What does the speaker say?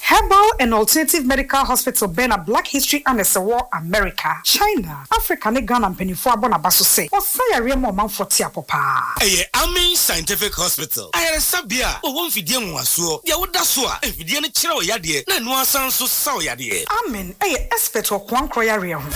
Herbal and Alternative Medical Hospital Bena Black History and War America, China, Africa ne Ghana penifo abona baso se. Osaya remo manfo tia popa. Amin Scientific Hospital. Ayere sabia o won fidie nwaso. Dia woda so a fidie ne kire o yade na no asan so sa o yade. Amen expert o kwankro yare ho.